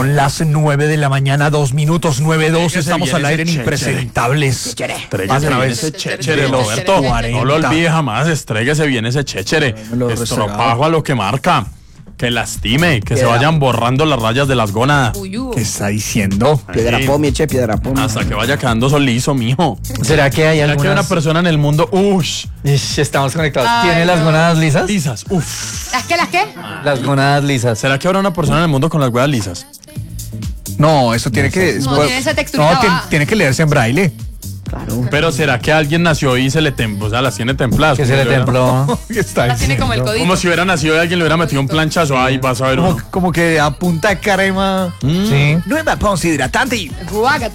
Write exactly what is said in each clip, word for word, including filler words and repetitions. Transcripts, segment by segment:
Son las nueve de la mañana, dos minutos, nueve dos. Estamos al aire en Impresentables. Estréguese bien ese chéchere, Roberto. No lo olvide jamás, estréguese bien ese chéchere. Estropajo a lo que marca. Que lastime, que se vayan borrando las rayas de las gónadas. ¿Qué está diciendo? Piedra pomi, che, piedra pomi. Hasta que vaya quedando solizo, mijo. ¿Será que hay ¿Será algunas... que hay una persona en el mundo? Ush. Ish, estamos conectados. Ay, ¿Tiene las no. gónadas lisas? Lisas, uff. ¿Las qué, las qué? Las gónadas lisas. ¿Será que habrá una persona en el mundo con las huevas lisas? No, eso tiene que... No, tiene esa texturita No, tiene, baja. tiene que leerse en braille. Claro. Pero ¿será que alguien nació y se le templó? O sea, las tiene templadas. Que se le templó. ¿Qué está Las tiene como el diciendo? código. Como si hubiera nacido y alguien le hubiera metido un planchazo. Ay, vas a ver uno. Como, como que a punta de crema. Mm. Sí. Nueva ponce hidratante. Guácata.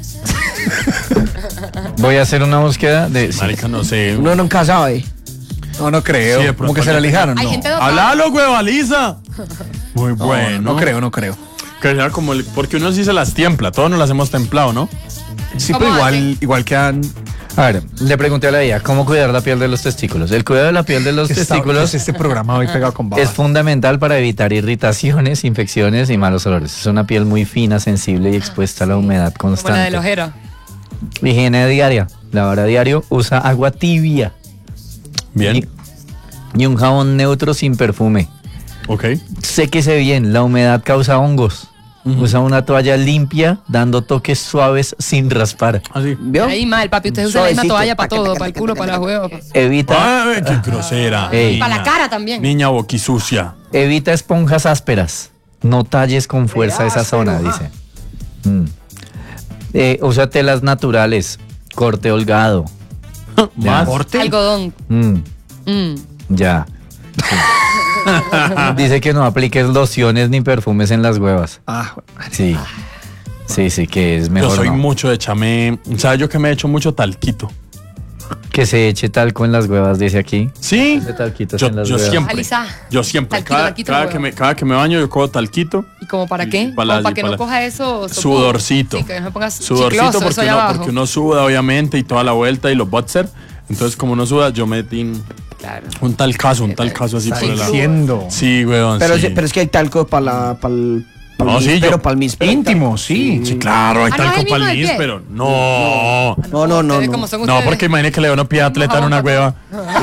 Voy a hacer una búsqueda de... sí. Marica, no sé. Uno nunca sabe. No, no creo. Sí, de pronto como que se la alguien- lijaron. Hay No. gente dotada. ¡Hablalo, hueva lisa! Muy No, bueno. no creo, no creo. Que sea como el- porque uno sí se las templa, todos nos las hemos templado, ¿no? Sí, ¿Cómo pero igual, hacen? igual quedan... A ver, le pregunté a la I A, ¿cómo cuidar la piel de los testículos? El cuidado de la piel de los testículos este programa hoy pegado con es fundamental para evitar irritaciones, infecciones y malos olores. Es una piel muy fina, sensible y expuesta a la humedad Como la de constante. la ojera. Higiene diaria. Lavar a diario, usa agua tibia Bien. y, y un jabón neutro sin perfume. Ok. Séquese bien, la humedad causa hongos. Usa una toalla limpia, dando toques suaves sin raspar. Así. ¿Vio? Ahí mal, papi. Usted usa la misma Suavecito. toalla para Taca, todo, taca, para el taca, culo, taca, para los taca, huevos. Evita, Ay, qué grosera. Ey. niña. Para la cara también. Niña boquisucia. evita esponjas ásperas. No talles con fuerza Ay, esa áspero, zona, ah. dice. Mm. Eh, usa telas naturales, corte holgado. Más. Algodón. Mm, Mm. ya. Sí. Dice que no apliques lociones ni perfumes en las huevas. Ah, Sí. Sí, sí, que es Yo mejor soy no. mucho de chamé. O sea, yo que me he hecho mucho talquito. Que se eche talco en las huevas, dice aquí. Sí. De talquitos Yo, en las yo huevas. siempre. Alisa. Yo siempre. Talquito, cada, talquito, cada huevo. que me, cada que me baño, yo cojo talquito. ¿Y como para qué? Y para la- Como para y que para no la- coja eso. sopo. Sudorcito. Sí, que no me pongas Sudorcito chicloso, porque eso allá uno, abajo. porque uno suda, obviamente, y toda la vuelta y los boxer. Entonces, como uno suda, yo metí un, Claro. un talcazo, un talcazo así por el lado. Diciendo. Sí, weón. pero, sí. sí, pero es que hay talco para la, para el, No, sí, pero yo- para el mis Íntimo, sí. Sí, claro, hay Ah, ¿no es talco el mismo para del el pie? pero no. No, no, no, Ustedes no. como son No, ustedes. porque imagínate que le da uno pie de atleta en una hueva.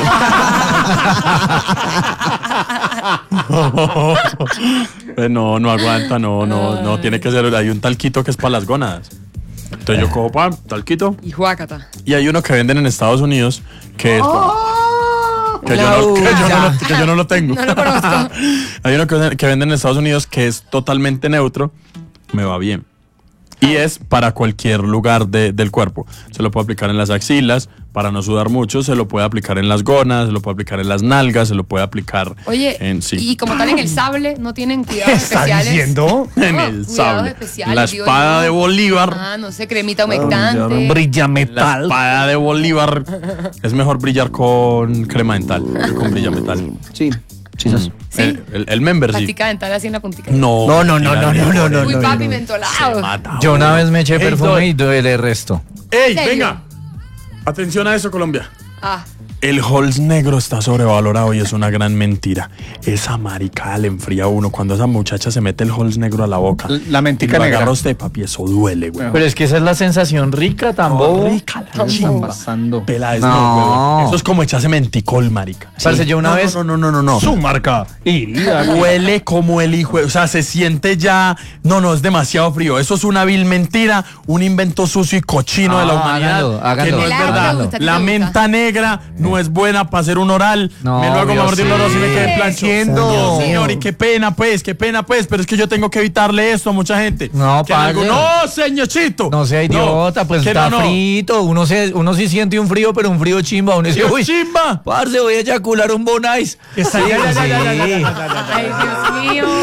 Pues no, no aguanta, no, no, no, tiene que ser, hay un talquito que es para las gónadas. Entonces yo cojo pan, talquito, Y juácata. y hay uno que venden en Estados Unidos que es que, yo no, que, yo no lo, que yo no lo tengo. No lo conozco. Hay uno que, que venden en Estados Unidos que es totalmente neutro, me va bien. Y es para cualquier lugar de- del cuerpo. Se lo puede aplicar en las axilas, para no sudar mucho, se lo puede aplicar en las gónadas, se lo puede aplicar en las nalgas, se lo puede aplicar Oye, en sí. y como tal en el sable, ¿no tienen cuidados ¿Qué está especiales? diciendo? En No, el cuidados sable. especiales, La digo espada yo. de Bolívar. Ah, no sé, cremita humectante. Brilla La metal. espada de Bolívar. Es mejor brillar con crema dental que con brilla metal. Sí, sí, sí. El, el, el member sí. Pastica dental así en la puntica. No, No, no, no, no, no, no, no, Uy, no, papi, no. mentolado. Se mata, Yo una güey. vez me eché Ey, perfume y do- duele el resto. ¡Ey, ¿En serio? venga! Atención a eso, Colombia. Ah, El Halls negro está sobrevalorado y es una gran mentira. Esa maricada le enfría a uno. Cuando esa muchacha se mete el Halls negro a la boca. La mentica y lo negra. agarra usted, papi, eso duele, güey. Pero es que esa es la sensación rica, tampoco. rica la chimba. pasando. Pela es No. no, güey. Eso es como echarse menticol, marica. Parce, yo una No, vez- No, no, no, no, no. Su marca. Iría. Huele como el hijo, o sea, se siente ya, no, no, es demasiado frío. Eso es una vil mentira, un invento sucio y cochino de la Ah, humanidad, háganlo, háganlo. que no es Háganlo. verdad. ¿A ti te La gusta? menta negra no es buena para hacer un oral. No, me lo hago obvio, mejor de un sí. oral si me quedé en plancho. Entiendo. Dios, señor, y qué pena, pues, qué pena, pues, pero es que yo tengo que evitarle esto a mucha gente. No, Que en algo- parce. no, señorcito. No sea idiota, pues que está no, no. frito. Uno, se, uno sí siente un frío, pero un frío chimba. Uno dice, ¡Qué uy, chimba! parce, voy a eyacular un bonais. Sí, sí. ay, Dios mío.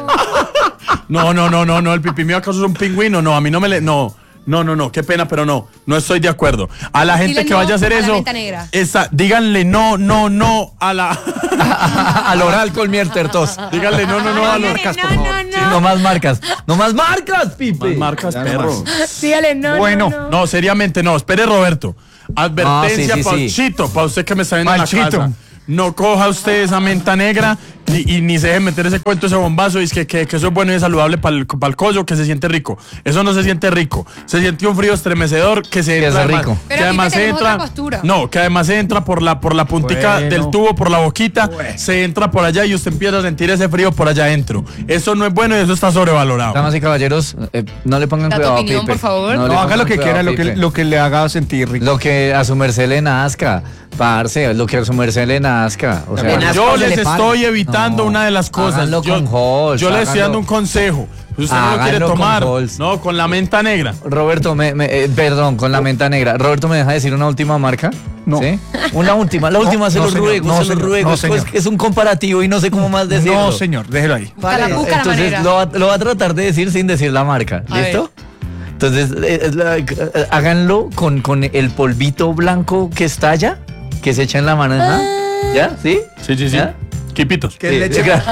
No, no, no, no, no, el pipí mío acaso es un pingüino, no, a mí no me le, no, no, no, no, qué pena, pero no, no estoy de acuerdo. A la gente Dile que no vaya a hacer a la eso, menta negra. esa, díganle no, no, no a la, Al oral con Mierter tos. díganle no, no, no a los no, no, no. No más marcas. No más marcas, Pipe. Más marcas, perro. Dígale, no, Bueno, no, no. No, seriamente no, espere, Roberto. Advertencia, Ah, sí, sí, sí. Pauchito, para usted que me está viendo en la Panchito. casa. No coja usted esa menta negra Y, y ni se deje meter ese cuento, ese bombazo, y es que, que, que eso es bueno y es saludable para el, el coso, que se siente rico. Eso no se siente rico. Se siente un frío estremecedor que se Que entra. es además- rico. Pero que aquí además te se tenemos entra. otra postura. No, que además se entra por la, por la puntica Bueno. del tubo, por la boquita. Se entra por allá y usted empieza a sentir ese frío por allá adentro. Eso no es bueno y eso está sobrevalorado. Damas y caballeros, eh, no le pongan Da tu cuidado a opinión, Pipe. por favor. le No, pongan haga lo que cuidado quiera, a lo que, Pipe. lo que le haga sentir rico. Lo que a su merced le nazca, parce, lo que a su merced le nazca. O Le sea, nazca. Yo se les le para. estoy evitando No, una de las cosas. háganlo Yo, con Halls, yo les estoy háganlo. dando un consejo. Si usted no lo quiere Háganlo con tomar, Halls. no, con la menta negra. Roberto, me, me- eh, perdón, con la menta negra. Roberto, ¿me deja decir una última marca? No. ¿Sí? Una última, la última, se no, lo señor, ruego, no, se lo señor, ruego. no, Es, pues, señor. es un comparativo y no sé cómo más decirlo. No, señor, déjelo ahí. Busca la- busca la Entonces manera. lo, va- lo va a tratar de decir sin decir la marca. A ¿Listo? Entonces, eh, eh, la- eh, háganlo con, con el polvito blanco que estalla, que se echa en la mananja. ¿Ya? ¿Sí? Sí, sí, sí. ¿Ya? Quipitos. ¿Qué Sí, leche? gra-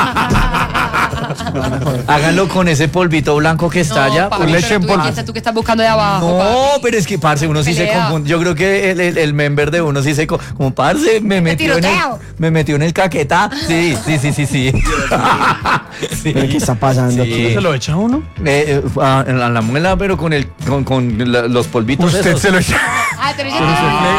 Háganlo con ese polvito blanco que estalla. No, papi, con leche pero en tú, polvo. ¿quién estás tú que estás buscando de abajo? No, papi? pero es que, parce, uno sí se Pelea. confunde. Yo creo que el, el, el member de uno sí se... co- Como, parce, me metió en el... tiroteo. Me metió en el caquetá. Sí, sí, sí, sí, sí. Sí. ¿Pero qué está pasando Sí. aquí? ¿Se lo echa uno? Eh, eh, a, a la muela, pero con, el, con, con la- los polvitos Usted esos. se lo echa. Ah, te lo dije.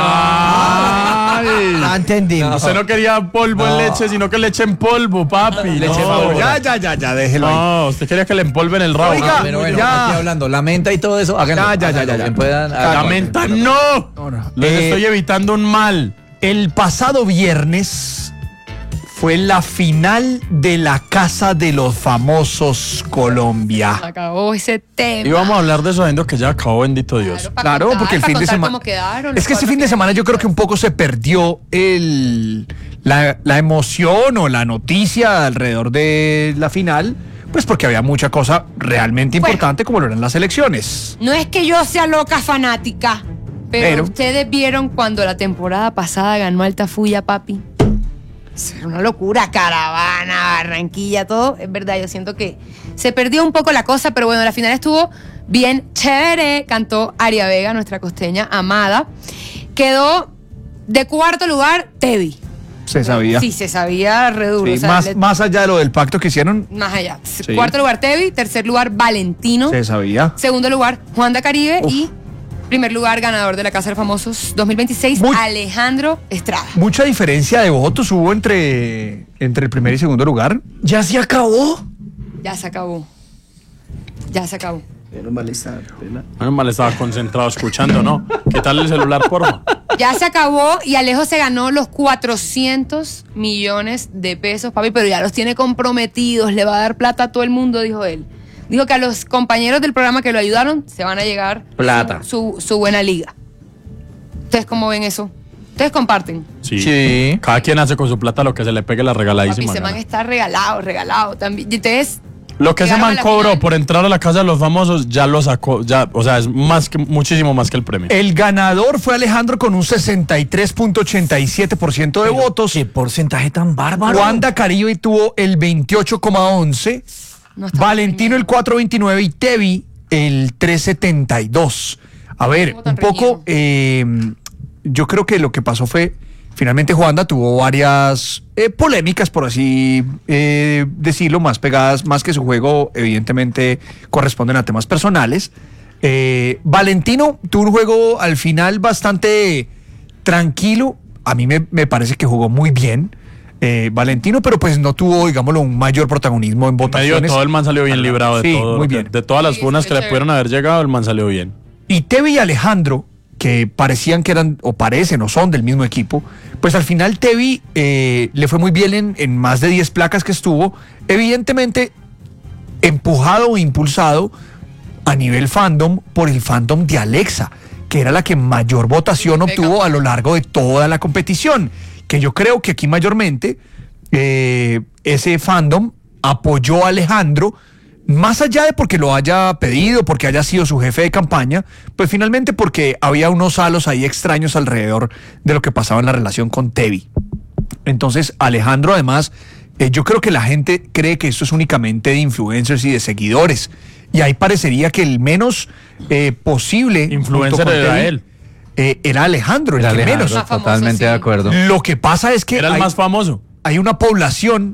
Ya entendimos. Usted no quería polvo en leche, sino que leche en polvo, papi. Leche no. en polvo. Ya, ya, ya, ya, déjelo ahí. No, usted quería que le empolven el rabo. Oiga, Ah, pero bueno, ya. aquí hablando, la menta y todo eso, háganlo. Ya, ya, ya, háganlo, ya, ya. que puedan- La háganlo. menta no. No, no. Les Eh, estoy evitando un mal. El pasado viernes fue la final de la Casa de los Famosos Colombia. Acabó ese tema. Y vamos a hablar de eso sabiendo que ya acabó, bendito Dios. Claro, para Claro, contar, porque el para fin de contar semana. cómo quedaron, Es que los ese fin de cuatro semana yo creo que un poco se perdió el, la, la emoción o la noticia alrededor de la final, pues porque había mucha cosa realmente Bueno. importante como lo eran las elecciones. No es que yo sea loca fanática, pero, Pero- ustedes vieron cuando la temporada pasada ganó Altafulla, papi. Eso era una locura, caravana, Barranquilla, todo. Es verdad, yo siento que se perdió un poco la cosa, pero bueno, la final estuvo bien chévere. Cantó Aria Vega, nuestra costeña amada. Quedó de cuarto lugar Tevi. Se sabía. Sí, se sabía re duro. Sí, o sea, más, le- más allá de lo del pacto que hicieron, más allá. Sí. Cuarto lugar Tevi, tercer lugar Valentino. se sabía. Segundo lugar, Juan da Caribe. Uf. Y primer lugar, ganador de la Casa de Famosos dos mil veintiséis, Muy- Alejandro Estrada. Mucha diferencia de votos hubo entre, entre el primer y segundo lugar. ¿Ya se acabó? Ya se acabó. Ya se acabó. Menos mal estaba concentrado escuchando, ¿no? ¿Qué tal el celular, porfa? Ya se acabó y Alejo se ganó los cuatrocientos millones de pesos, papi, pero ya los tiene comprometidos, le va a dar plata a todo el mundo, dijo él. Dijo que a los compañeros del programa que lo ayudaron se van a llegar Plata. Su, su, su buena liga. ¿Ustedes cómo ven eso? ¿Ustedes comparten? Sí. Sí. Cada quien hace con su plata lo que se le pegue la Papi, regaladísima. ese man gana. está regalado, regalado también. Y ustedes Lo que ese llegaron a man la cobró final. por entrar a la casa de los famosos ya lo sacó, ya, o sea, es más que muchísimo más que el premio. El ganador fue Alejandro con un sesenta y tres punto ochenta y siete por ciento de votos. ¿Qué porcentaje tan bárbaro? Wanda Caribe tuvo el veintiocho coma once, No está Valentino el reñido. cuatro coma veintinueve y Tevi el tres coma setenta y dos. A ver, Estuvo tan un poco, eh, yo creo que lo que pasó fue, finalmente Wanda tuvo varias eh, polémicas, por así eh, decirlo, más pegadas, más que su juego, evidentemente corresponden a temas personales. Eh, Valentino tuvo un juego al final bastante tranquilo, a mí me, me parece que jugó muy bien. eh, Valentino, pero pues no tuvo, digámoslo, un mayor protagonismo en En medio de votaciones. todo el man salió bien librado de Sí, todo. muy de- bien. De, todas las Sí, funas fue que le chévere. pudieron haber llegado, el man salió bien. Y Tevi y Alejandro, que parecían que eran, o parecen, o son del mismo equipo, pues al final Tevi eh, le fue muy bien en, en más de diez placas que estuvo, evidentemente empujado o impulsado a nivel fandom por el fandom de Alexa, que era la que mayor votación Venga. obtuvo a lo largo de toda la competición, que yo creo que aquí mayormente eh, ese fandom apoyó a Alejandro, más allá de porque lo haya pedido, porque haya sido su jefe de campaña, pues finalmente porque había unos halos ahí extraños alrededor de lo que pasaba en la relación con Tevi. Entonces, Alejandro, además, eh, yo creo que la gente cree que esto es únicamente de influencers y de seguidores. Y ahí parecería que el menos eh, posible Influencer junto con era Tevi, él. eh, era Alejandro, el Era que Alejandro, menos. Más famoso, totalmente sí. de acuerdo. Lo que pasa es que Era el hay- más famoso. hay una población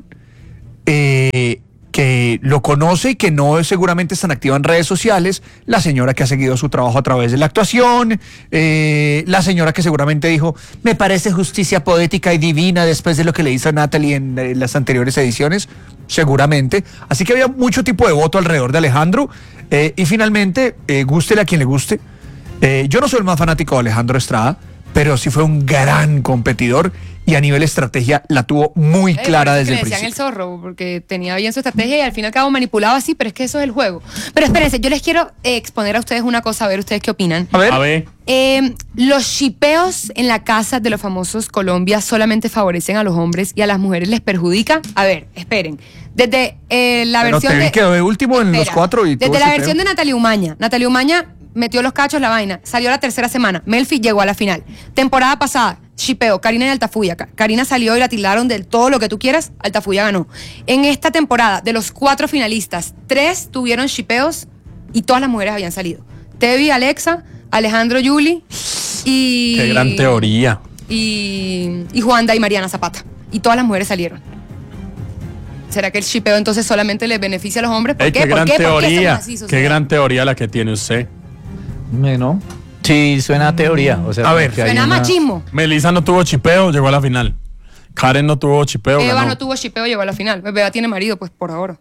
eh, que lo conoce y que no es seguramente es tan activa en redes sociales, la señora que ha seguido su trabajo a través de la actuación, eh, la señora que seguramente dijo, me parece justicia poética y divina después de lo que le hizo Natalie en, en las anteriores ediciones, seguramente. Así que había mucho tipo de voto alrededor de Alejandro, eh, y finalmente, eh, gústele a quien le guste. Eh, yo no soy el más fanático de Alejandro Estrada, pero sí fue un gran competidor y a nivel estrategia la tuvo muy Eh, clara por eso desde que el le decían principio. el zorro, porque tenía bien su estrategia y al fin y al cabo manipulaba así, pero es que eso es el juego. Pero espérense, yo les quiero eh, exponer a ustedes una cosa, a ver ustedes qué opinan. A ver, A ver. Eh, los shipeos en la casa de los famosos Colombia solamente favorecen a los hombres y a las mujeres les perjudica. A ver, esperen. Desde eh, la pero versión te vi de... quedó de último en los Espera. cuatro y Desde tuvo la shipeo. versión de Natalia Umaña. Natalia Umaña metió los cachos, la vaina. Salió la tercera semana. Melfi llegó a la final. Temporada pasada, shipeo, Karina y Altafulla. Ka- Karina salió y la tildaron de todo lo que tú quieras. Altafulla ganó. En esta temporada, de los cuatro finalistas, tres tuvieron shipeos y todas las mujeres habían salido. Tevi, Alexa, Alejandro, Yuli y... Qué gran teoría. Y, y Juanda y Mariana Zapata. Y todas las mujeres salieron. ¿Será que el shipeo entonces solamente les beneficia a los hombres? ¿Por Ey, qué? qué ¿Por gran qué? ¿Por qué somos teoría. así, Qué sociedad? gran teoría la que tiene usted. Bueno, sí, suena a teoría. O sea, A ver, que hay Suena una- machismo. Melissa no tuvo chipeo, llegó a la final. Karen no tuvo chipeo, Eva ganó. no tuvo shipeo, llegó a la final. Eva tiene marido, pues por ahora.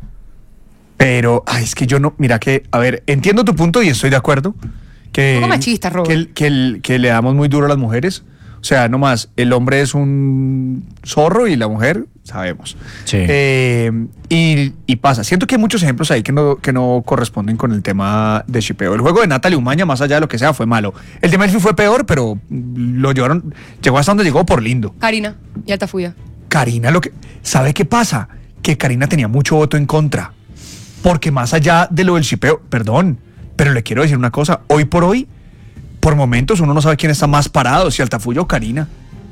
pero ay, es que yo no, mira que, a ver, entiendo tu punto y estoy de acuerdo. Que, Un poco machista, Robert. que, el- que, el- que le damos muy duro a las mujeres. O sea, nomás, el hombre es un zorro y la mujer, sabemos. Sí. Eh, y, y pasa. Siento que hay muchos ejemplos ahí que no, que no corresponden con el tema de shipeo. El juego de Natalie Umaña, más allá de lo que sea, fue malo. El de Melfi fue peor, pero lo llevaron, llegó hasta donde llegó por lindo. Karina y Altafulla. Karina, lo que, ¿sabe qué pasa? Que Karina tenía mucho voto en contra. Porque más allá de lo del shipeo, perdón, pero le quiero decir una cosa, hoy por hoy, por momentos uno no sabe quién está más parado, si Altafulla o Karina.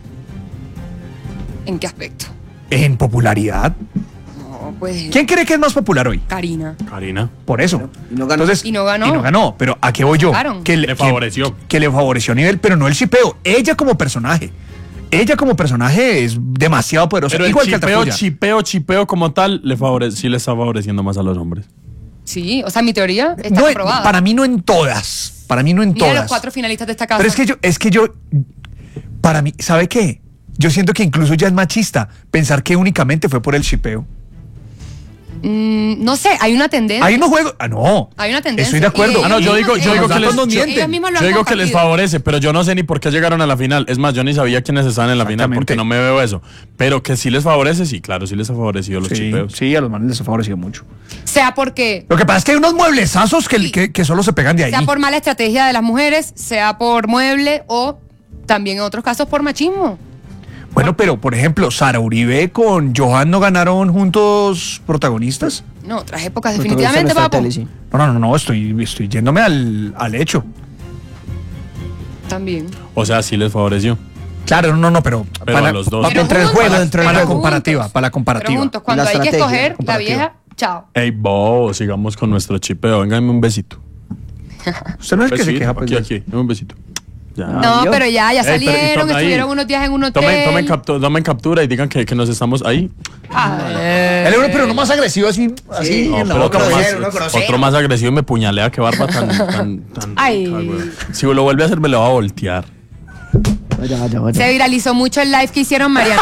¿En qué aspecto? En popularidad. No, pues. ¿Quién cree que es más popular hoy? Karina. Karina. Por eso. Y no ganó. Entonces, Y no ganó. Y no ganó, pero ¿a qué voy yo? Sacaron. Que Le que- favoreció. Que, le favoreció a nivel, pero no el shipeo. Ella como personaje. Ella como personaje es demasiado poderosa. Pero el igual que chipeo, Altafulla. chipeo, chipeo como tal, le favorece, sí le está favoreciendo más a los hombres. Sí, o sea, mi teoría está No, comprobada. para mí no en todas. Para mí no en Mira todas. los cuatro finalistas de esta casa. Pero es que yo, es que yo, para mí, ¿sabe qué? Yo siento que incluso ya es machista pensar que únicamente fue por el shipeo. Mm, no sé, hay una tendencia. Hay unos juegos. Ah, no. Hay una tendencia. Estoy de acuerdo. Y Ah, no, yo digo, yo ellos digo que los les, datos no yo, mienten. ellos mismos lo yo han digo que les compartido. favorece, pero yo no sé ni por qué llegaron a la final. Es más, yo ni sabía quiénes estaban en la final Exactamente. porque no me veo eso. Pero que sí les favorece, sí, claro, sí les ha favorecido los Sí, chipeos. sí, a los manes les ha favorecido mucho. Sea porque. Lo que pasa es que hay unos mueblezazos que, Sí. que, que solo se pegan de ahí. Sea por mala estrategia de las mujeres, sea por mueble o también en otros casos por machismo. Bueno, pero por ejemplo, Sara Uribe con Johan no ganaron juntos protagonistas. No, otras épocas, Protagonista definitivamente, de nuestra papo. tele, sí. No, no, no, no, estoy, estoy yéndome al, al hecho. También. O sea, sí les favoreció. Claro, no, no, no, pero, Pero a los dos. Pero dentro del juntos, juego, dentro de la pero comparativa, juntos. para la Pero comparativa. juntos, cuando La hay que estrategia escoger, la comparativa. vieja, chao. Ey, bo, sigamos con nuestro chipeo. Véngame un besito. Usted no es el que se Besito, queja, pues. aquí, aquí, dame un besito. Ya. No, ¿vio? pero ya, ya Ey, pero- y salieron, toma ahí. estuvieron unos días en un hotel. Tomen, tomen, captu- tomen captura y digan que, que nos estamos ahí. El euro, pero no más agresivo, así, así Sí, en la pero boca. otro, grosero, más, uno grosero. otro más agresivo y me puñalea. Qué barba tan, tan, tan Ay. rica, güey. Si lo vuelve a hacer, me lo va a voltear. Vaya, vaya, vaya. Se viralizó mucho el live que hicieron Mariana.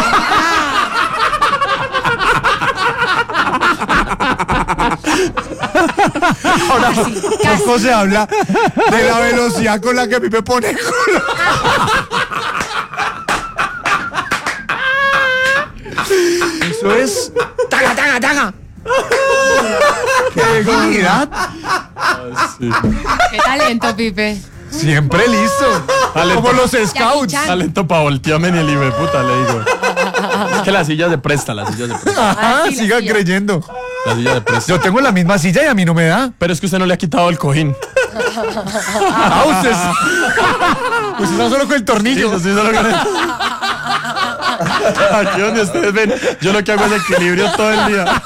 Ahora, Casi, casi. poco se habla de la velocidad con la que a mí me pone culo. Eso es. ¡Taga, taga, taga! ¡Qué agilidad! Sí. Qué talento, Pipe. Siempre listo. Talento. Como los scouts. Jackie Chan. Talento pa' voltearme ni el hijo de puta, le digo. Es que las sillas de presta, las sillas de presta. Ajá, Ah, sí, la sigan silla. creyendo. Las sillas de presta. Yo tengo la misma silla y a mí no me da. Pero es que usted no le ha quitado el cojín. Ah, ustedes. Pues está solo con el Sí, tornillo. yo sí solo con el- Aquí donde ustedes ven, yo lo que hago es equilibrio todo el día.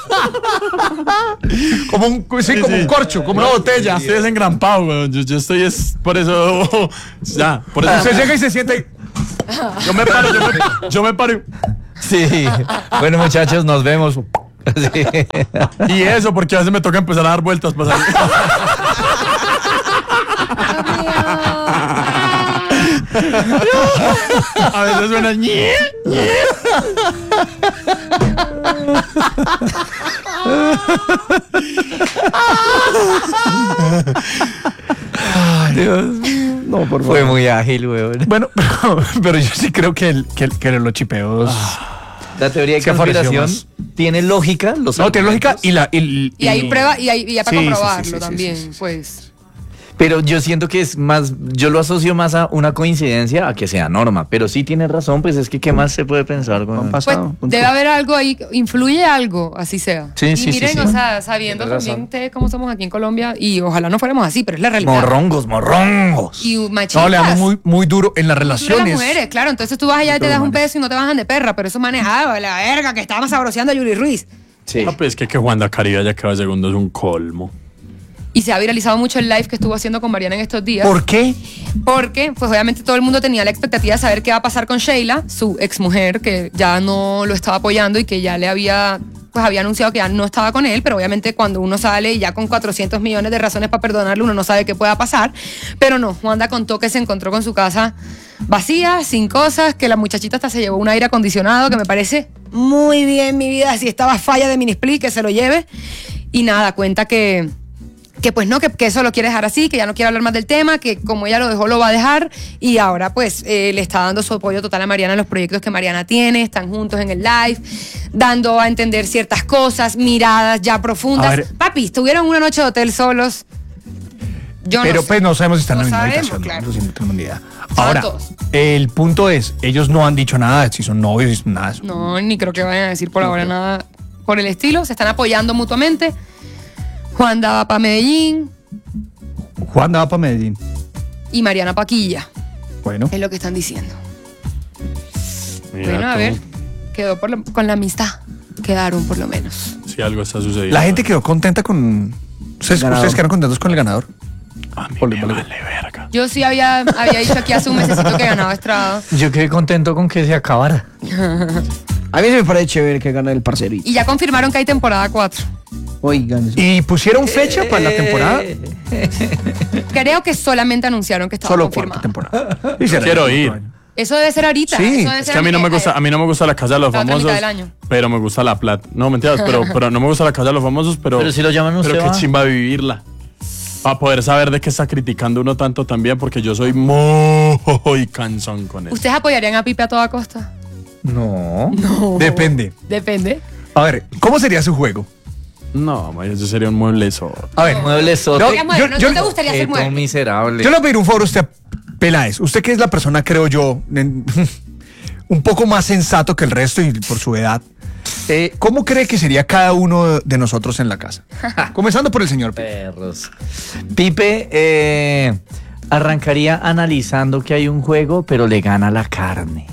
Como un, sí, Sí, como sí. un corcho, como una botella. Estoy engrampado, weón. Yo, yo estoy es por eso. Ya, por eso. Usted llega y se siente. Yo me paro, yo me, yo me paro. y- Sí. Bueno, muchachos, nos vemos. Sí. Y eso, porque a veces me toca empezar a dar vueltas para salir. A veces suena ñe, ñe. Dios. No, por favor. Fue muy ágil, weón. Bueno, pero, pero yo sí creo que, el, que, el- que los chipeos. La teoría de Se apareció conspiración tiene lógica. Los no, tiene lógica argumentos, y la. Y, Y hay prueba, y hay, y hay para Sí, sí, comprobarlo sí, sí, sí, también, sí, sí, sí. pues. Pero yo siento que es más, yo lo asocio más a una coincidencia a que sea norma. Pero sí tiene razón, pues es que ¿qué más se puede pensar? Con... Han Pues pasado. punto. debe haber algo ahí, influye algo, así sea. Sí, y sí, sí, miren, sí. o sea, sabiendo Tienes también razón. ustedes cómo somos aquí en Colombia, y ojalá no fuéramos así, pero es la realidad. Morrongos, morrongos. Y machistas. no, le damos muy, muy duro en las Tú las relaciones. mujeres, claro. Entonces tú vas allá y te das un peso y no te bajan de perra, pero eso manejado de la verga que estábamos sabroseando a Yuri Ruiz. Sí. Ah, pues es que que Juanda Caribe ya queda segundo es un colmo. Y se ha viralizado mucho el live que estuvo haciendo con Mariana en estos días. ¿Por qué? Porque, pues obviamente todo el mundo tenía la expectativa de saber qué va a pasar con Sheila, su exmujer, que ya no lo estaba apoyando y que ya le había, pues había anunciado que ya no estaba con él, pero obviamente cuando uno sale y ya con cuatrocientos millones de razones para perdonarlo, uno no sabe qué pueda pasar. Pero no, Juanda contó que se encontró con su casa vacía, sin cosas, que la muchachita hasta se llevó un aire acondicionado, que me parece muy bien, mi vida. Si estaba falla de Minisplit, que se lo lleve. Y nada, cuenta que... que pues no, que, que eso lo quiere dejar así, que ya no quiere hablar más del tema, que como ella lo dejó, lo va a dejar, y ahora pues eh, le está dando su apoyo total a Mariana en los proyectos que Mariana tiene, están juntos en el live, dando a entender ciertas cosas, miradas ya profundas. A ver. Papi, estuvieron una noche de hotel solos. Yo Pero no sé. pues no sabemos si están No en la misma sabemos, habitación. claro. ¿no? Eso sí no tenemos ni idea. Estaban Ahora, todos. el punto es, ellos no han dicho nada, si son novios, si nada de eso. No, ni creo que vayan a decir por ahora nada por el estilo, se están apoyando mutuamente. Juanda va para Medellín Juan va para Medellín. y Mariana Paquilla, Bueno. es lo que están diciendo. Mira Bueno, a tú, ver, quedó por lo- con la amistad. Quedaron por lo menos. Si algo está sucediendo. La gente quedó contenta con. ¿Ustedes, Ganador. ustedes quedaron contentos con el ganador? A mí Vale, me vale. vale verga. Yo sí había, había dicho aquí hace un mesecito que ganaba Estrada. Yo quedé contento con que se acabara. A mí se me parece chévere que gane el parcerito. Y ya confirmaron que hay temporada cuatro. Oigan. ¿Y pusieron fecha para la temporada? Creo que solamente anunciaron que estaba Solo cuarta confirmada. temporada. Y será Quiero el ir. otro año. Eso debe ser ahorita. Sí, eso debe Es ser que a mí no me gusta, a mí no me gusta la casa de los La otra famosos, mitad del año. pero me gusta la plata. No, mentiras, pero, pero no me gusta la casa de los famosos, pero Pero si lo llaman, usted pero qué va. chimba vivirla. Para poder saber de qué está criticando uno tanto también, porque yo soy muy cansón con eso. ¿Ustedes apoyarían a Pipe a toda costa? No. Depende. Depende. A ver, ¿cómo sería su juego? No, ma, eso sería un mueble eso. A ver, Muebles sote. No, Oiga, mueble, ¿no? yo- ¿No te yo- gustaría Qué ser todo mueble? miserable. yo le voy a pedir un favor a usted, Peláez. Usted que es la persona, creo yo, en- un poco más sensato que el resto y por su edad. Eh, ¿Cómo cree que sería cada uno de nosotros en la casa? Comenzando por el señor Pipe. Perros. Pipe eh, arrancaría analizando que hay un juego, pero le gana la carne.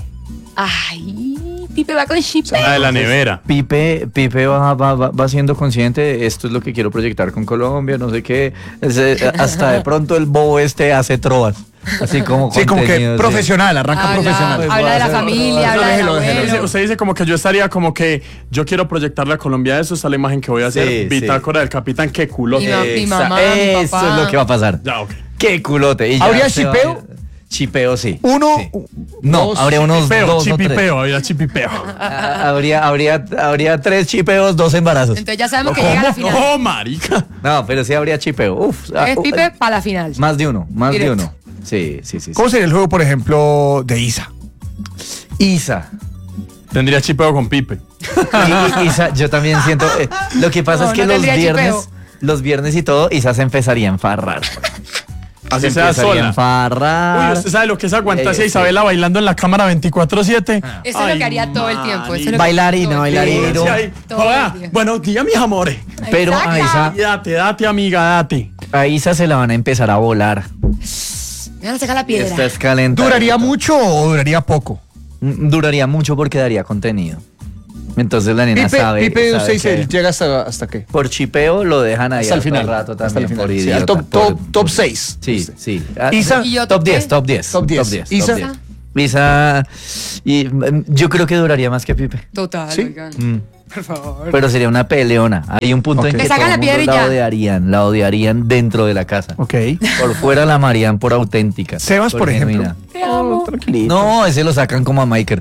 Ay, Pipe va con Chipe. La de la nevera. Pipe, Pipe va, va, va- va siendo consciente de esto es lo que quiero proyectar con Colombia, no sé qué. Es, eh, hasta de pronto el bobo este hace trovas. Así como Sí, como que contenido, sí. profesional, arranca Habla, profesional. habla de la familia, habla del Déjelo, déjelo, Usted dice, abuelo. usted dice como que yo estaría como que yo quiero proyectarle a Colombia eso, esa es la imagen que voy a hacer. Sí, Bitácora del capitán, qué culo. Mi ma- mi Exa- mamá, mi Eso papá. es lo que va a pasar. Ya, ok. Qué culote. Y ya ¿Habría se va- chipeo? Chipeo, sí. Uno, Sí. No, dos, habría unos Chipipeo, dos o tres. chipipeo, había chipipeo. Ah, Habría, habría, habría tres chipeos, dos embarazos. Entonces ya sabemos que llega a la final. No, marica. No, pero sí habría chipeo. Uf. ah, Es uh, Pipe para la final. Más de uno, más Directo. de uno. Sí, sí, sí. sí. ¿cómo sería el juego, por ejemplo, de Isa? Isa. Tendría chipeo con Pipe. Y- y- Isa, yo también siento. eh, lo que pasa No, es que no los tendría viernes, chipeo. los viernes y todo, Isa se empezaría a enfarrar. Así Se sea empezaría a sola. Uy, Uy, ¿usted sabe lo que es aguantarse a Eh, Isabela bailando en la cámara veinticuatro siete? Eso es lo que haría todo el tiempo. Eso es lo que- Bailarina, todo el bailarina. tiempo. Pero- Sí, ahí. Todo Joda, el día. buenos días, mis amores. Pero a Exacto. Isa, Date, date, amiga, date. a Isa se la van a empezar a volar. Me van a sacar la piedra. Esta es calenta. ¿Duraría mucho o duraría poco? Mm, Duraría mucho porque daría contenido. Entonces la nena Pipe, sabe. Pipe sabe usted dice, que llega hasta, hasta qué? por chipeo lo dejan ahí Hasta el harto final. rato hasta también el final. por Sí, idiota, el top, por- top, top seis. Sí, sí. Ah, Isa- ¿Y yo top top qué? diez, top diez. Top diez. Top diez. Isa- top diez. Esa. Y mm, yo creo que duraría más que Pipe. Total, ¿Sí? oigan. Mm. Por favor. Pero sería una peleona. Hay un punto Ok. en Le que sacan todo la el mundo piedra y la ya. odiarían, la odiarían dentro de la casa. Ok. Por fuera la amarían por auténtica. Sebas, por ejemplo. genuina. Te amo. Tranquilito. No, ese lo sacan como a Michael.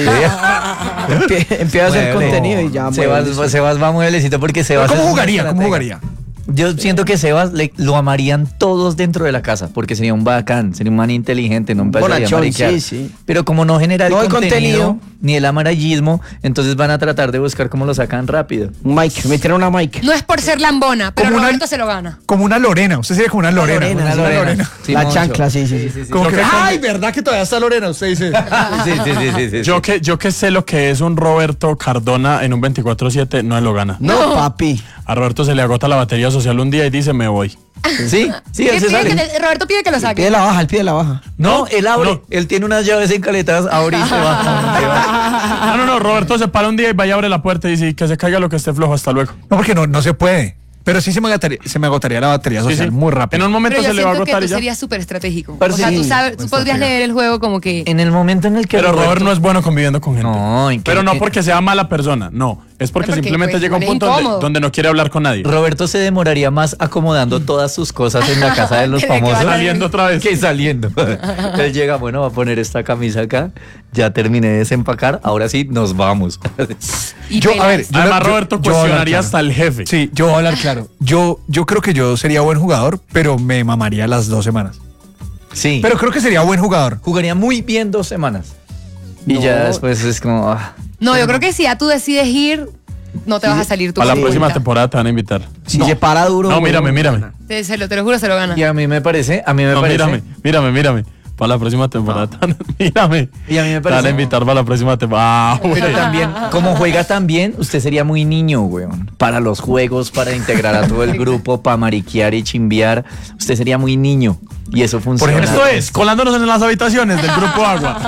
Empie- Empieza a hacer Mueble. contenido y ya. Sebas, muebles. Sebas va mueblecito porque Sebas. ¿Cómo es un jugaría? ¿Cómo estratega. jugaría? Yo siento que Sebas le- lo amarían todos dentro de la casa, porque sería un bacán, sería un man inteligente, no empezaría a Bonachón, mariquear. sí, sí. Pero como no genera el, No hay contenido, contenido. ni el amarallismo, entonces van a tratar de buscar cómo lo sacan rápido. Mike, meter una Mike. No es por ser lambona, pero Como una- Roberto se lo gana. Como una Lorena. Usted sería como una Lorena. Lorena, Una una Lorena. Sí, la mucho. chancla, sí, sí. sí. Como Yo que, que- ay, ¿verdad que todavía está Lorena? Usted dice. Sí, sí, sí, sí, sí, Yo sí. que, yo que sé lo que es un Roberto Cardona en un veinticuatro siete, no él lo gana. No, papi. A Roberto se le agota la batería social un día y dice, me voy. Sí, sí, Pide- él se pide sale. que te- Roberto pide que lo El pie saque. de la baja, el pie de la baja. No, él abre, no. él tiene unas llaves encaletadas, abre y se va. Se va. No, no, no, Roberto se para un día y vaya a abre la puerta y dice, que se caiga lo que esté flojo, hasta luego. No, porque no, no se puede. Pero sí se me agotaría, se me agotaría la batería Sí, social sí. muy rápido. En un momento Pero yo se le va a siento que agotar tú y ya. serías súper estratégico. Pero o sea, sí, tú, sabes, tú podrías leer el juego como que... En el momento en el que Pero Robert Roberto- no es bueno conviviendo con gente. No, ¿en qué- Pero no qué- porque sea mala persona, no. Es porque, porque, simplemente pues, llega a un igual es punto donde, incómodo. donde no quiere hablar con nadie. Roberto se demoraría más acomodando todas sus cosas en la casa de los Que le famosos. queda Saliendo otra vez. Que saliendo. Él llega, bueno, va a poner esta camisa acá. Ya terminé de desempacar. Ahora sí, nos vamos. y Yo, a pelas. ver, yo Además, yo- Roberto yo voy a hablar cuestionaría claro. hasta el jefe. Sí, yo voy a hablar claro. Yo, yo creo que yo sería buen jugador, pero me mamaría las dos semanas. Sí. Pero creo que sería buen jugador. jugaría muy bien dos semanas. Y No. ya después es como. ah. No, yo creo que si ya tú decides ir, no te vas a salir tú. Para la por tu próxima cuenta. temporada te van a invitar. Si se para duro. No, güey, mírame, no mírame. gana. Te, se lo, te lo juro, se lo gana. Y a mí me parece. A mí me No, parece. mírame, mírame, mírame. Para la próxima temporada. Mírame. Y a mí me Te van a parece- invitar para la próxima temporada. Ah, Pero güey. también, como juega tan bien, usted sería muy niño, weón. Para los juegos, para integrar a todo el grupo, para mariquear y chimbear. Usted sería muy niño. Y eso funciona. ejemplo, Esto es, colándonos en las habitaciones del grupo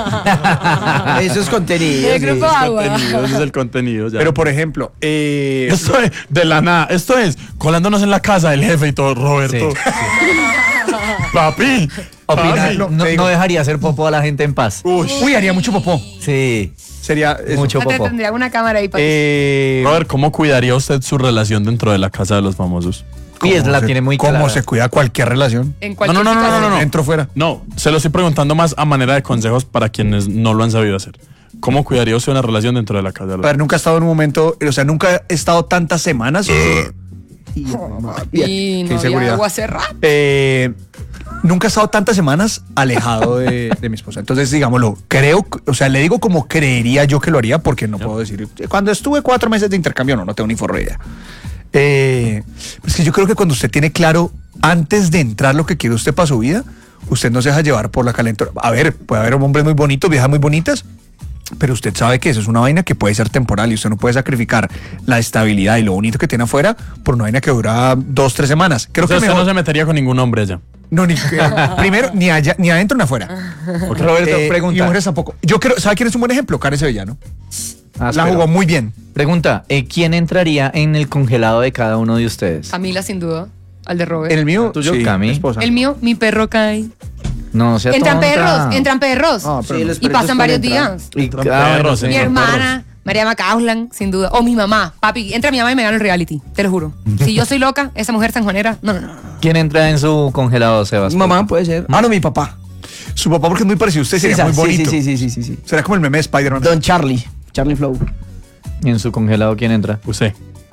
Agua. Eso es contenido. El sí. grupo Agua. Contenido, ese es el contenido. Ya. Pero por ejemplo, eh, Esto es de la nada. Esto es colándonos en la casa del jefe y todo, Roberto. Sí, Papi. Opinar, papi. no, te digo. no dejaría hacer popo a la gente en paz. Uy. uy, haría mucho popó. Sí, Sería eso. mucho Te popo. tendría una cámara ahí para Eh, Robert, ¿cómo cuidaría usted su relación dentro de la casa de los famosos? Y es ¿cómo la se- tiene muy ¿Cómo clara. se cuida cualquier relación? en No, cualquier no, no, no, no, situación. no, no. Dentro o fuera. No, se lo estoy preguntando más a manera de consejos para quienes no lo han sabido hacer. ¿Cómo cuidaría usted una relación dentro de la casa de A los ver, nunca he estado en un momento, o sea, nunca he estado tantas semanas. Y, mamá, Y Qué no había inseguridad. agua hace rato. Eh, nunca he estado tantas semanas alejado de, de mi esposa. Entonces, digámoslo, creo, o sea, le digo como creería yo que lo haría porque no puedo decir. Cuando estuve cuatro meses de intercambio, no, no tengo ni forra idea. Eh, es que yo creo que cuando usted tiene claro, antes de entrar lo que quiere usted para su vida, usted no se deja llevar por la calentura. A ver, puede haber hombres muy bonitos, viejas muy bonitas, pero usted sabe que eso es una vaina que puede ser temporal y usted no puede sacrificar la estabilidad y lo bonito que tiene afuera por una vaina que dura dos, tres semanas. Creo O sea, que usted mejor- no se metería con ningún hombre allá. no, ni primero, ni allá, ni adentro ni afuera. Roberto, Eh, pregunta. Y mujeres tampoco. Yo creo, ¿sabe quién es un buen ejemplo? Karen Sevillano. Ah, La espera. jugó muy bien. Pregunta, eh, ¿quién entraría en el congelado de cada uno de ustedes? Camila, sin duda. Al de Robert. En el mío, ¿Tuyo, sí, Cami? mi esposa. El mío, mi perro cae. No, sea Entran tonta. perros, entran perros. Ah, sí, los y perritos pasan varios pueden entrar. días. Y, Entran ah, bueno, perros, sí, Mi entran hermana, María Macauslan, sin duda. O mi mamá. Papi, entra mi mamá y me gana el reality. Te lo juro. Si yo soy loca, esa mujer sanjuanera. No, no, no. ¿Quién entra en su congelado, Sebas? Mi mamá puede ser. Ah, no, mi papá. Su papá, porque es muy parecido a usted, sería Sí, muy sí, bonito. Sí, sí, sí, sí, sí. Será como el meme de Spider-Man. Don Charlie. Charlie Flow. ¿En su congelado quién entra? Usted.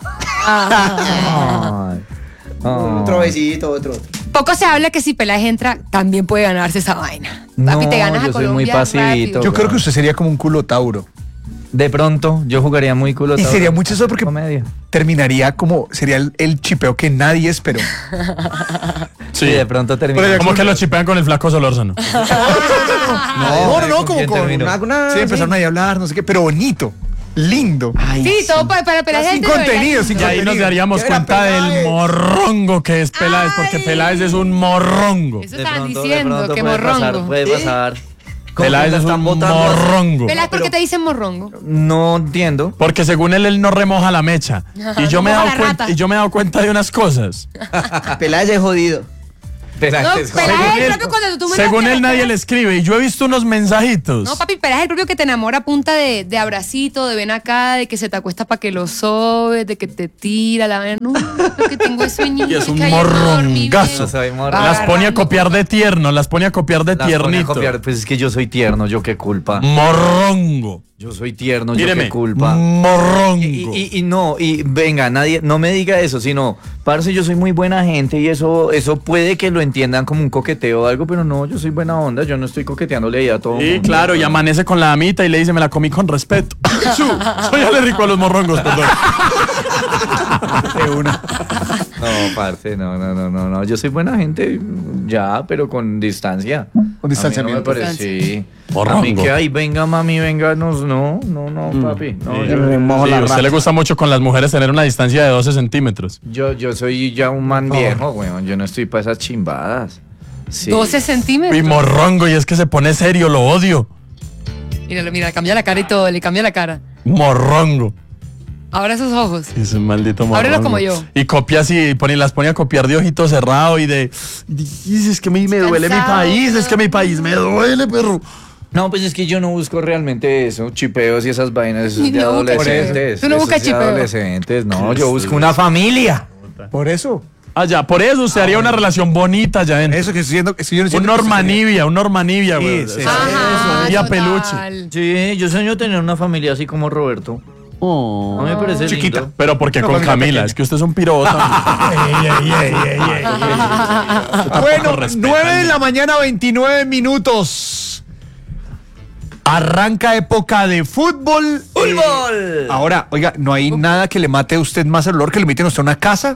Ay. Ah. Otro besito, otro. otro. Poco se habla que si Peláez entra, también puede ganarse esa vaina. No, Papi, te ganas a yo soy muy Colombia pasivito. rápido. Yo creo que usted sería como un culo Tauro. De pronto, yo jugaría muy culo. Y Tauro. sería mucho eso porque Comedia. terminaría como, sería el, el chipeo que nadie esperó. Sí, de pronto termina. Pero ya Como que lo chipean con el flaco Solórzano. No, no, no, ¿con como quién con terminó? una, una- Sí. sí, empezaron ahí a hablar, no sé qué, pero bonito, lindo. Ay, Sí, todo para, para Peláez. Sin este de verdad. contenido, sin Y ahí nos contenido. daríamos Yo era cuenta del Peláez. morrongo que es Peláez, porque Ay. Peláez es un morrongo. Eso De estaban pronto, de diciendo, pronto que puede pasar, morrongo. puede pasar. ¿Cómo Peláez la es están un botando? morrongo. Peláez, ¿por qué te dicen morrongo? No entiendo. Porque según él, él no remoja la mecha. Y yo, No me he moja dado la cuenta, rata. y yo me he dado cuenta de unas cosas. Peláez es jodido. Pelaje es- Pelaje Según es el él- propio cuando tú me Según lo él nadie quieres. le escribe y yo he visto unos mensajitos. No, papi, Pelaje es el propio que te enamora a punta de, de abracito, de ven acá, de que se te acuesta para que lo sobes, de que te tira la... No, lo que tengo es sueñito. Y es un que ayer no dormí bien. morrongazo. Soy morro. Ah, Las pone a agarrando copiar de tierno, las pone a copiar de Las pone a tiernito. copiar. Pues es que yo soy tierno, yo qué culpa. Morrongo. Yo soy tierno, Míreme, yo qué culpa. morrongo. Y, y- y no, y venga, nadie, no me diga eso, sino, parce, yo soy muy buena gente y eso, eso puede que lo entiendan como un coqueteo o algo, pero no, yo soy buena onda, yo no estoy coqueteándole ahí a todo Sí, mundo. claro, y amanece con la damita y le dice, me la comí con respeto. Su, soy alérgico a los morrongos, perdón. De una. No, parce, no, no, no, no, no, yo soy buena gente, ya, pero con distancia. Con distanciamiento. A mí no me parece, sí. A Morrongo. mí que, ay, venga, mami, venga, no, no, no, no, papi, no, Sí, yo, remojo sí, la a usted rata. le gusta mucho con las mujeres tener una distancia de doce centímetros. yo, yo soy ya un man viejo, weón, yo no estoy para esas chimbadas. Sí. doce centímetros. Y morrongo, y es que se pone serio, lo odio. Míralo, mira, cambia la cara y todo, le cambia la cara. Morrongo. Ahora esos ojos. Es un maldito morrongo. Ábrelo como yo. Y copia así, y pone, las pone a copiar de ojito cerrado y de... y es que me, me duele mi Cansado. país, es que mi país me duele, perro. No, pues es que yo no busco realmente eso, chipeos y esas vainas, eso es de No, adolescentes. tú no eso buscas es de chipeo. adolescentes, no, yo busco una familia. Por eso. Ah, ya, por eso usted haría una relación bonita ya dentro. Eso que estoy diciendo. Que si yo no Un siento que Normanivia, un Normanivia, Sí, güey. sí, Eso. Ajá, Y a total. peluche. Sí, yo sueño tener una familia así como Roberto. A mí me parece Chiquita. lindo. Pero porque No, con con la Camila, pequeña. es que usted es un pirota. Ey, ey, ey, ey, ey, ey. Bueno, respeta nueve al de la niño. mañana, veintinueve minutos. Arranca época de fútbol. ¡Fútbol! Ahora, oiga, no hay nada que le mate a usted más el olor que le meten a usted a una casa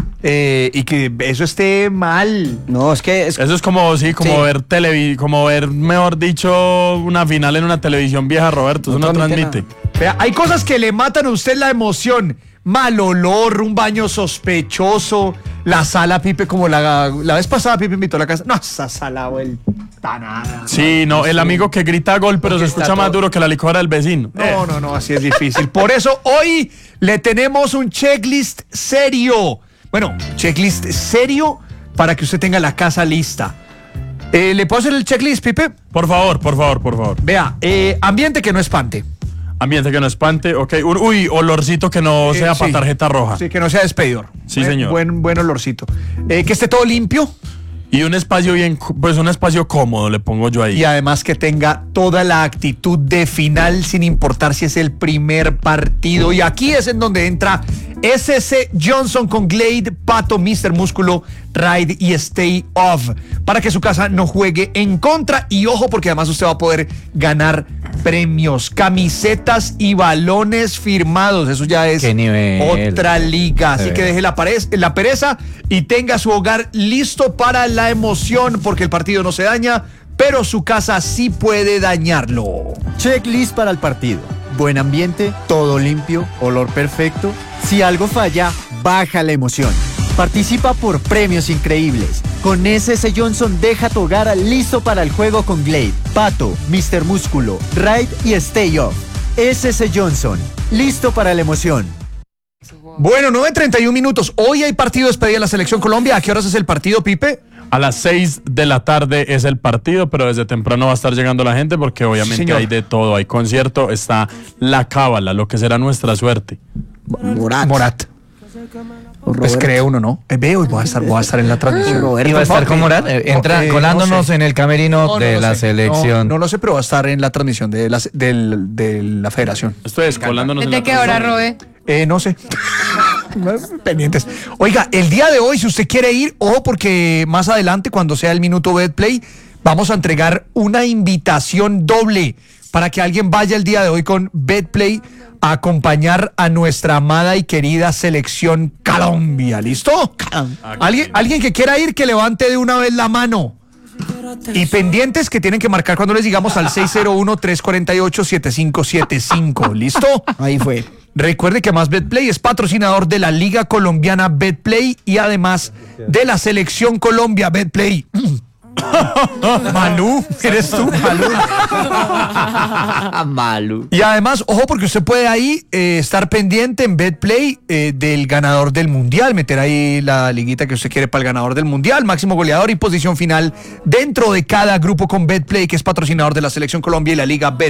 eh, y que eso esté mal. No, es que es, Eso es como, sí, como Sí. ver televi como ver, mejor dicho, una final en una televisión vieja, Roberto. Eso No no transmite transmite. Vea, hay cosas que le matan a usted la emoción. Mal olor, un baño sospechoso, la sala, Pipe, como la, la vez pasada Pipe invitó a la casa. No, esa sala vuelta nada. Sí, no, el amigo que grita gol, pero Porque se escucha está más todo- duro que la licuadora del vecino. Eh, No, no, no, así es difícil. Por eso hoy le tenemos un checklist serio. Bueno, checklist serio para que usted tenga la casa lista. Eh, ¿Le puedo hacer el checklist, Pipe? Por favor, por favor, por favor. Vea, eh, ambiente que no espante. Ambiente que no espante, ok. Un- Uy, olorcito que no Eh, sea sí. para tarjeta roja. Sí, que no sea despedidor. Sí, Buen- señor. Buen, buen olorcito. Eh, que esté todo limpio Y un espacio bien, cu- pues un espacio cómodo, le pongo yo ahí. y además que tenga toda la actitud de final sin importar si es el primer partido. Y aquí es en donde entra S C Johnson con Glade, Pato, mister Músculo, Ride y Stay Off para que su casa no juegue en contra. Y ojo, porque además usted va a poder ganar premios, camisetas y balones firmados. Eso ya es ¡Qué nivel! otra liga. Así Sí. que deje la, parez- la pereza y tenga su hogar listo para la emoción, porque el partido no se daña, pero su casa sí puede dañarlo. Checklist para el partido. Buen ambiente, todo limpio, olor perfecto. Si algo falla, baja la emoción. Participa por premios increíbles. Con S S Johnson deja tu hogar listo para el juego con Glade, Pato, mister Músculo, Ride y Stay Off. S S Johnson, listo para la emoción. Bueno, nueve treinta y un minutos. Hoy hay partido de despedida de la Selección Colombia. ¿A qué horas es el partido, Pipe? A las seis de la tarde es el partido, pero desde temprano va a estar llegando la gente porque obviamente señor. hay de todo. Hay concierto, está la cábala, lo que será nuestra suerte. Morat. Morat. O Pues Roberto. cree uno, ¿no? Eh, veo, voy a estar, voy a estar en la transmisión. Roberto. Iba a estar con Morat, eh, entra Eh, colándonos no sé. en el camerino No, no de lo la sé. selección. No, no lo sé, pero va a estar en la transmisión de la, del- de la federación. Esto es colándonos en ¿Desde la qué hora, transmisión. Robe? Eh, no sé. Pendientes. Oiga, el día de hoy, si usted quiere ir, ojo, porque más adelante, cuando sea el minuto Betplay, vamos a entregar una invitación doble para que alguien vaya el día de hoy con Betplay a acompañar a nuestra amada y querida selección Colombia. ¿Listo? ¿Alguien, alguien que quiera ir, que levante de una vez la mano. Y pendientes que tienen que marcar cuando les digamos al seis cero uno, tres cuatro ocho, siete cinco siete cinco. ¿Listo? Ahí fue. Recuerde que más Betplay es patrocinador de la Liga Colombiana Betplay y además de la Selección Colombia Betplay. Malú, ¿eres tú, Malú? Malu. Y además, ojo, porque usted puede ahí eh, estar pendiente en BetPlay eh, del ganador del Mundial, meter ahí la liguita que usted quiere para el ganador del Mundial, máximo goleador y posición final dentro de cada grupo con BetPlay, que es patrocinador de la Selección Colombia y la Liga Bet.